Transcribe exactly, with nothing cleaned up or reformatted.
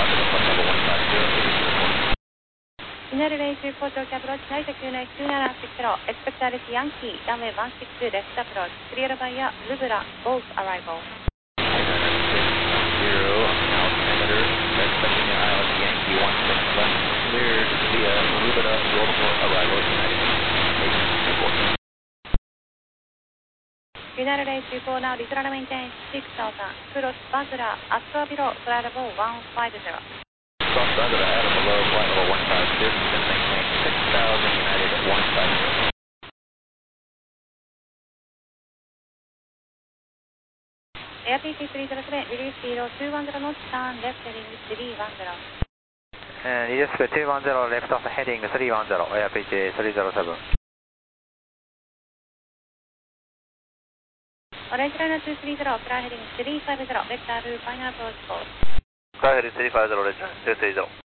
United Way to Port George approach, Delta two nine two nine six zero, expect Alice Yankee, runway one six two left approach, clear via Lubra, both arrival. Zero, altimeter, expecting Alice Yankee one six left, cleared via Lubra, Baltimore, arrival, United eight two four. United eight two four now, return maintain six thousand, cross Basra, Astra below, flight level one five zero. Cross Basra, Adam below, flight level one five zero, descend maintain six thousand, United one five zero. Air P T three zero seven, release zero two one zero knots, turn left heading three one zero. And release two one zero, left off heading three one zero, Air P T three zero seven. Orange Liner two three zero, fly heading three five zero, vector final approach call. Fly heading three five zero, return two three zero.